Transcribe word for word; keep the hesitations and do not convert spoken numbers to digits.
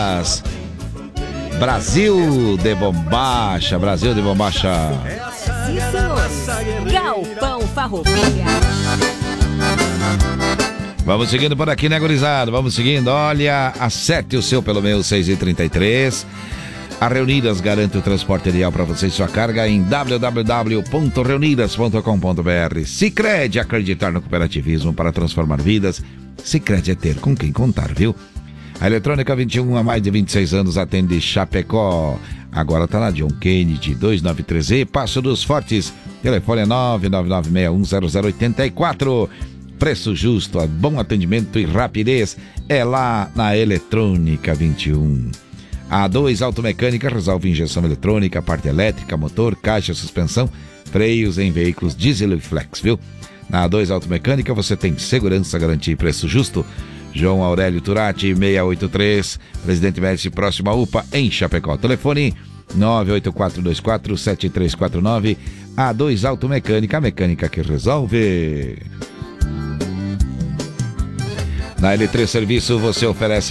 Brasil de Bombacha, Brasil de Bombacha. Sim, senhores. Galpão Farroupilha. Vamos seguindo por aqui, né, gurizada? Vamos seguindo. Olha, acerte o seu pelo meu seis e trinta e três. A Reunidas garante o transporte ideal para você e sua carga em w w w ponto reunidas ponto com ponto b r. Sicredi, acreditar no cooperativismo para transformar vidas. Sicredi é ter com quem contar, viu? A Eletrônica vinte e um, há mais de vinte e seis anos, atende Chapecó. Agora está na John Kennedy, duzentos e noventa e três E, Passo dos Fortes. Telefone é nove nove nove seis um zero zero oito quatro. Preço justo, bom atendimento e rapidez é lá na Eletrônica vinte e um. A A dois Automecânica resolve injeção eletrônica, parte elétrica, motor, caixa, suspensão, freios em veículos diesel e flex, viu? Na A dois Automecânica você tem segurança, garantia e preço justo. João Aurélio Turati, seiscentos e oitenta e três, Presidente Médici, próximo à U P A, em Chapecó. Telefone nove oito quatro dois quatro sete três quatro nove. A dois Automecânica, a mecânica que resolve. Na L três Serviço você oferece